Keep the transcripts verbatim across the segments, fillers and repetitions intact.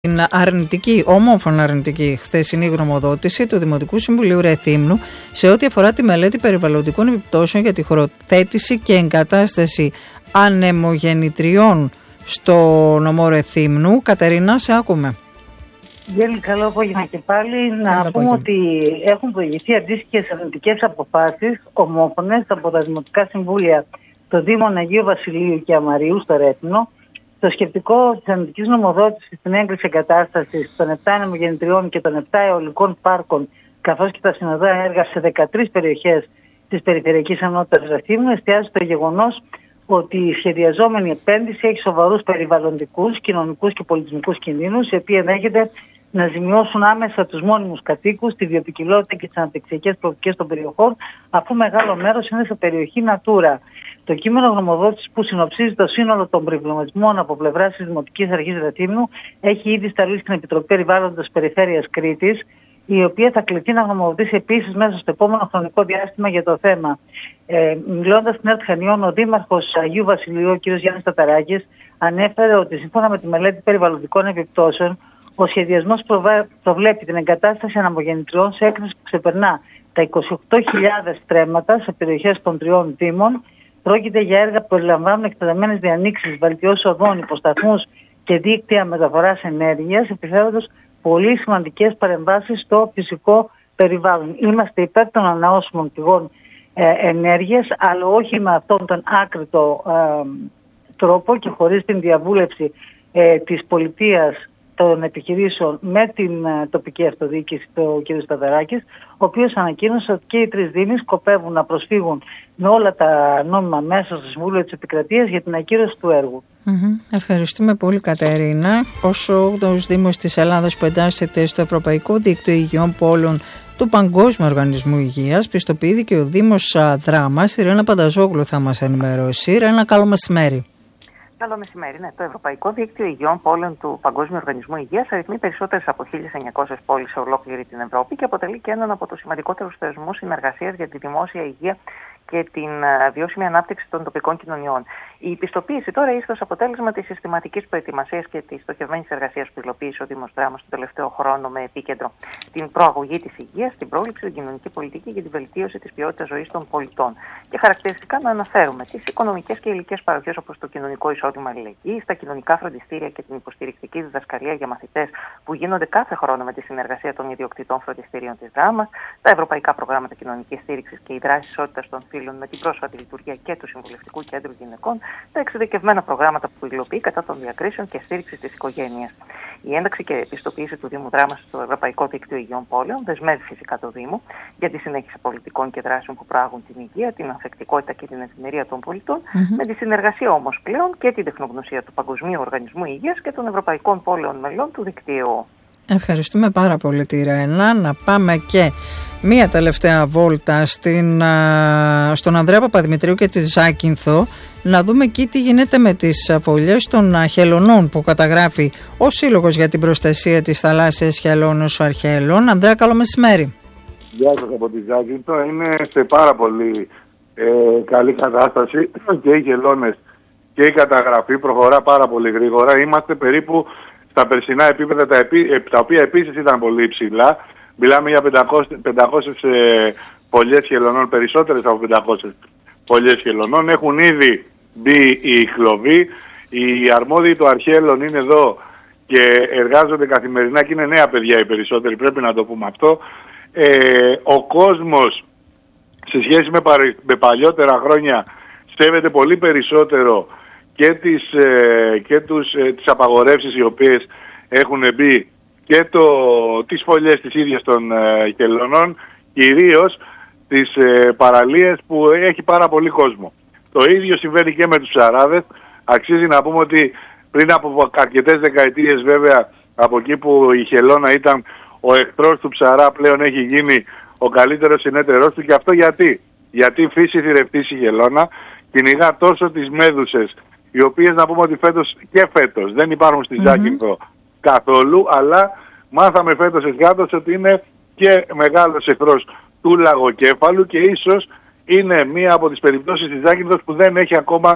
Την αρνητική, ομόφωνα αρνητική χθεσινή γνωμοδότηση του Δημοτικού Συμβουλίου Ρεθύμνου σε ό,τι αφορά τη μελέτη περιβαλλοντικών επιπτώσεων για τη χωροθέτηση και εγκατάσταση ανεμογεννητριών στο νομό Ρεθύμνου. Κατερίνα, σε ακούμε. Γέλη, καλό απόγευμα και πάλι. Να Καλό πούμε απόγευμα. ότι έχουν προηγηθεί αντίστοιχες αρνητικές αποφάσεις ομόφωνες από τα Δημοτικά Συμβούλια των Δήμων Αγίου Βασιλείου και Αμαρίου στο Ρέθυμνο. Το σκεπτικό της αρνητικής νομοδότησης στην έγκριση εγκατάστασης των επτά ανεμογεννητριών και των επτά αιωλικών πάρκων, καθώς και τα συνοδεία έργα σε δεκατρείς περιοχές της περιφερειακής ενότητας Ρεθύμνου, εστιάζει στο γεγονός ότι η σχεδιαζόμενη επένδυση έχει σοβαρούς περιβαλλοντικούς, κοινωνικούς και πολιτισμικούς κινδύνους, οι οποίοι ενδέχεται να ζημιώσουν άμεσα τους μόνιμους κατοίκους, τη βιοποικιλότητα και τις αναπτυξιακές προοπτικές των περιοχών, αφού μεγάλο μέρος είναι σε περιοχή Natura. Το κείμενο γνωμοδότησης που συνοψίζει το σύνολο των προβληματισμών από πλευράς της Δημοτικής Αρχής Ρεθύμνου έχει ήδη σταλεί στην Επιτροπή Περιβάλλοντος Περιφέρειας Κρήτης, η οποία θα κληθεί να γνωμοδοτήσει επίσης μέσα στο επόμενο χρονικό διάστημα για το θέμα. Ε, μιλώντας στην ΕΡΤ Χανιών, ο Δήμαρχος Αγίου Βασιλείου, ο κ. Γιάννης Ταταράκης, ανέφερε ότι σύμφωνα με τη μελέτη περιβαλλοντικών επιπτώσεων, ο σχεδιασμός προβλέπει την εγκατάσταση ανεμογεννητριών σε έκταση που ξεπερνά τα είκοσι οκτώ χιλιάδες στρέμματα σε περιοχές των τριών δήμων. Πρόκειται για έργα που περιλαμβάνουν εκτεταμένες διανοίξεις, βελτιώσεις οδών, υποσταθμούς και δίκτυα μεταφοράς ενέργειας, επιφέροντας πολύ σημαντικές παρεμβάσεις στο φυσικό περιβάλλον. Είμαστε υπέρ των ανανεώσιμων πηγών ε, ενέργειας, αλλά όχι με αυτόν τον άκρητο ε, τρόπο και χωρίς την διαβούλευση ε, της πολιτείας, των επιχειρήσεων με την uh, τοπική αυτοδιοίκηση, το κ. Σταδεράκης, ο οποίος ανακοίνωσε ότι και οι τρεις δήμοι σκοπεύουν να προσφύγουν με όλα τα νόμιμα μέσα στο Συμβούλιο της Επικρατείας για την ακύρωση του έργου. Mm-hmm. Ευχαριστούμε πολύ, Κατερίνα. Όσο ο όγδοος Δήμος της Ελλάδας που εντάσσεται στο Ευρωπαϊκό Δίκτυο Υγειών Πόλεων του Παγκόσμιου Οργανισμού Υγείας, πιστοποιήθηκε και ο Δήμος Δράμας. Η Ρένα Πανταζόγλου θα μας ενημερώσει. Ρένα, καλό μεσημέρι. Καλό μεσημέρι. Ναι, το Ευρωπαϊκό Δίκτυο Υγειών Πόλεων του Παγκόσμιου Οργανισμού Υγείας αριθμεί περισσότερες από χίλιες εννιακόσιες πόλεις σε ολόκληρη την Ευρώπη και αποτελεί και έναν από τους σημαντικότερους θεσμούς συνεργασίας για τη δημόσια υγεία και την βιώσιμη ανάπτυξη των τοπικών κοινωνιών. Η πιστοποίηση τώρα ήρθε ως αποτέλεσμα της συστηματικής προετοιμασίας και της στοχευμένης εργασίας που υλοποίησε ο Δήμος Δράμας τον τελευταίο χρόνο με επίκεντρο την προαγωγή της υγείας, την πρόληψη, την κοινωνική πολιτική και την βελτίωση της ποιότητας ζωής των πολιτών. Και χαρακτηριστικά να αναφέρουμε τις οικονομικές και υλικές παροχές όπως το κοινωνικό εισόδημα αλληλεγγύης, τα κοινωνικά φροντιστήρια και την υποστηρικτική διδασκαλία για μαθητές που γίνονται κάθε χρόνο με τη συνεργασία των ιδιοκτητών φροντιστήριων της Δράμας, τα ευρωπαϊκά προγράμματα κοινωνικής στήριξης και η δράση ισότητας των φύλων με την πρόσφατη λειτουργία και του Συμβουλευτικού Κέντρου Γυναικών, τα εξειδικευμένα προγράμματα που υλοποιεί κατά των διακρίσεων και στήριξη της οικογένειας. Η ένταξη και επιστοποίηση του Δήμου Δράμας στο Ευρωπαϊκό Δίκτυο Υγειών Πόλεων δεσμεύει φυσικά το Δήμο για τη συνέχιση πολιτικών και δράσεων που προάγουν την υγεία, την ανθεκτικότητα και την ευημερία των πολιτών, mm-hmm. με τη συνεργασία όμως πλέον και την τεχνογνωσία του Παγκοσμίου Οργανισμού Υγείας και των Ευρωπαϊκών Πόλεων Μελών του δικτύου. Ευχαριστούμε πάρα πολύ τη Ρένα. Να πάμε και μία τελευταία βόλτα στην, στον Ανδρέα Παπαδημητρίου και τη Ζάκυνθο, να δούμε εκεί τι γίνεται με τις φωλιές των χελωνών που καταγράφει ο Σύλλογος για την Προστασία της Θαλάσσιας Χελώνος Αρχαελών. Ανδρέα, καλό μεσημέρι. Γεια σας από τη Ζάκυνθο. Είναι σε πάρα πολύ ε, καλή κατάσταση και οι χελώνες και η καταγραφή προχωρά πάρα πολύ γρήγορα. Είμαστε περίπου στα περσινά επίπεδα, τα, επί, τα οποία επίσης ήταν πολύ υψηλά. Μιλάμε για πεντακόσιες ε, φωλιές χελωνών, περισσότερες από πεντακόσιες φωλιές χελωνών. Έχουν ήδη μπει οι κλοβοί. Οι αρμόδιοι του Αρχαέλων είναι εδώ και εργάζονται καθημερινά και είναι νέα παιδιά οι περισσότεροι, πρέπει να το πούμε αυτό. Ε, ο κόσμος σε σχέση με, παρε, με παλιότερα χρόνια σέβεται πολύ περισσότερο και τις, ε, και τους, ε, τις απαγορεύσεις οι οποίες έχουν μπει και το, τις φωλιές της ίδιας των ε, χελωνών, κυρίως τις ε, παραλίες που έχει πάρα πολύ κόσμο. Το ίδιο συμβαίνει και με τους ψαράδες. Αξίζει να πούμε ότι πριν από αρκετές δεκαετίες, βέβαια, από εκεί που η χελώνα ήταν ο εχθρός του ψαρά, πλέον έχει γίνει ο καλύτερος συνέτερός του. Και αυτό γιατί? Γιατί η φύση θηρευτής η χελώνα κυνηγά τόσο τις μέδουσες, οι οποίες να πούμε ότι φέτος και φέτος δεν υπάρχουν στη Ζάκυνθο mm-hmm. καθόλου, αλλά μάθαμε φέτος εσγάτως ότι είναι και μεγάλος εχθρός του λαγοκέφαλου και ίσως είναι μία από τις περιπτώσεις της Ζάκυνθος που δεν έχει ακόμα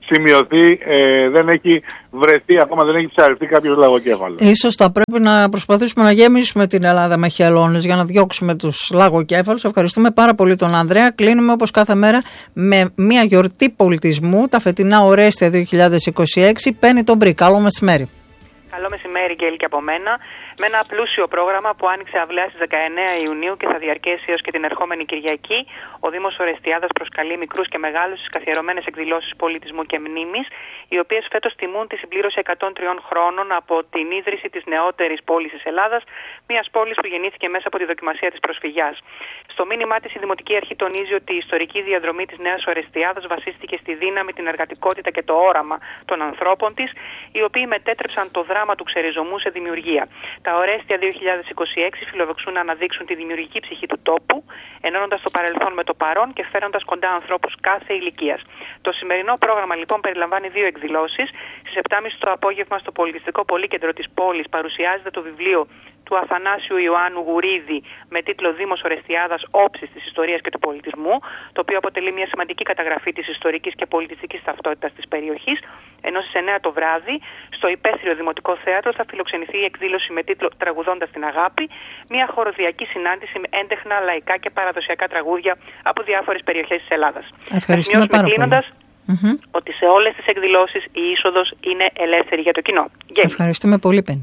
σημειωθεί, ε, δεν έχει βρεθεί ακόμα, δεν έχει ψαρευτεί κάποιος λαγοκέφαλος. Ίσως θα πρέπει να προσπαθήσουμε να γεμίσουμε την Ελλάδα με χελώνες για να διώξουμε τους λαγοκέφαλους. Ευχαριστούμε πάρα πολύ τον Ανδρέα. Κλείνουμε όπως κάθε μέρα με μια γιορτή πολιτισμού, τα φετινά Ορέστια δύο χιλιάδες είκοσι έξι. Παίρνει τον Μπρι. Καλό μεσημέρι. Καλό μεσημέρι, Γκέλη, και από μένα. Με ένα πλούσιο πρόγραμμα που άνοιξε αυλαία στις δεκαεννέα Ιουνίου και θα διαρκέσει έως και την ερχόμενη Κυριακή, ο Δήμος Ορεστιάδας προσκαλεί μικρούς και μεγάλους στις καθιερωμένες εκδηλώσεις πολιτισμού και μνήμης, οι οποίες φέτος τιμούν τη συμπλήρωση εκατόν τριών χρόνων από την ίδρυση της νεότερης πόλης της Ελλάδας, μιας πόλης που γεννήθηκε μέσα από τη δοκιμασία της προσφυγιάς. Στο μήνυμά της, η Δημοτική Αρχή τονίζει ότι η ιστορική διαδρομή της Νέας Ορεστιάδας βασίστηκε στη δύναμη, την εργατικότητα και το όραμα των ανθρώπων της, οι οποίοι μετέτρεψαν το δράμα του ξεριζωμού σε δημιουργία. Τα Ορέστια δύο χιλιάδες είκοσι έξι φιλοδοξούν να αναδείξουν τη δημιουργική ψυχή του τόπου, ενώνοντας το παρελθόν με το παρόν και φέροντας κοντά ανθρώπους κάθε ηλικίας. Το σημερινό πρόγραμμα λοιπόν περιλαμβάνει δύο εκδηλώσεις. Στις επτά και μισή το απόγευμα στο Πολιτιστικό Πολύκεντρο της πόλης παρουσιάζεται το βιβλίο του Αθανάσιου Ιωάννου Γουρίδη με τίτλο Δήμος Ορεστιάδας, όψεις της ιστορίας και του πολιτισμού, το οποίο αποτελεί μια σημαντική καταγραφή της ιστορικής και πολιτιστικής ταυτότητας της περιοχής. Ενώ στις εννέα το βράδυ, στο Υπαίθριο Δημοτικό Θέατρο, θα φιλοξενηθεί η εκδήλωση με τίτλο Τραγουδώντας την Αγάπη, μια χοροδιακή συνάντηση με έντεχνα, λαϊκά και παραδοσιακά τραγούδια από διάφορες περιοχές της Ελλάδας. Ευχαριστούμε πάρα πολύ. Mm-hmm. Ότι σε όλες τις εκδηλώσεις η είσοδος είναι ελεύθερη για το κοινό. Ευχαριστούμε πολύ, Πέννη.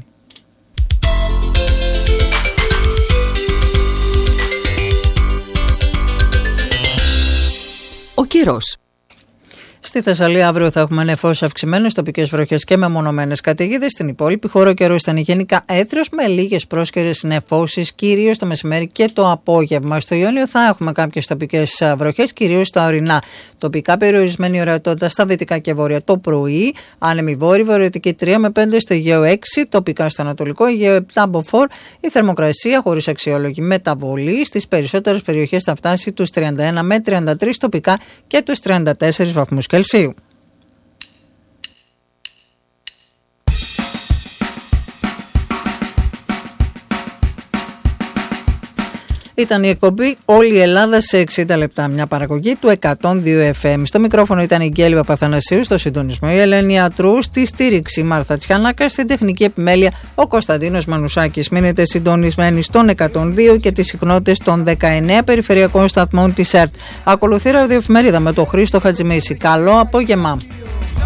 Ο καιρός. Στη Θεσσαλία αύριο θα έχουμε νεφώσεις αυξημένες τοπικές βροχές και μεμονωμένες καταιγίδες. Στην υπόλοιπη χώρα ο καιρός ήταν γενικά έθριος με λίγες πρόσκαιρες νεφώσεις, κυρίως το μεσημέρι και το απόγευμα. Στο Ιόνιο θα έχουμε κάποιες τοπικές βροχές, κυρίως στα ορεινά. Τοπικά περιορισμένη ορατότητα στα δυτικά και βόρεια το πρωί. Άνεμη βόρεια, βορειοδυτική τρία με πέντε, στο Αιγαίο έξι, τοπικά στο Ανατολικό, Αιγαίο επτά, μποφόρ. Η θερμοκρασία χωρίς αξιόλογη μεταβολή στις περισσότερες περιοχές θα φτάσει τους τριάντα ένα με τριάντα τρία τοπικά και τους τριάντα τέσσερις βαθμούς Κελσίου. Ήταν η εκπομπή Όλη η Ελλάδα σε εξήντα λεπτά, μια παραγωγή του εκατόν δύο εφ εμ. Στο μικρόφωνο ήταν η Γκέλη Παπαθανασίου, στο συντονισμό η Ελένη Ατρού, στη στήριξη η Μάρθα Τσιανάκα, στην τεχνική επιμέλεια ο Κωνσταντίνος Μανουσάκης. Μείνετε συντονισμένοι στον εκατόν δύο και τις συχνότητες των δεκαεννέα περιφερειακών σταθμών της ΕΡΤ. Ακολουθεί ραδιοεφημερίδα με τον Χρήστο Χατζημίση. Καλό απόγευμα.